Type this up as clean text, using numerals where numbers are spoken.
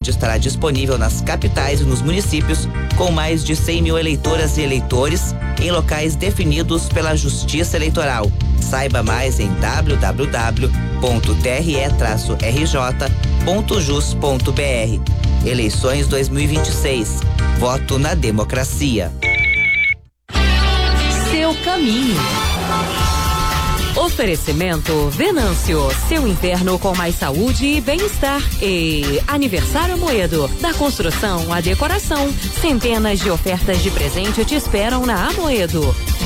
unidade estará disponível nas capitais e nos municípios com mais de 100 mil eleitoras e eleitores em locais definidos pela Justiça Eleitoral. Saiba mais em www.tre-rj.jus.br. Eleições 2026. Voto na democracia. Seu caminho. Oferecimento Venâncio, seu inverno com mais saúde e bem-estar. E Aniversário Amoedo, da construção à decoração. Centenas de ofertas de presente te esperam na Amoedo.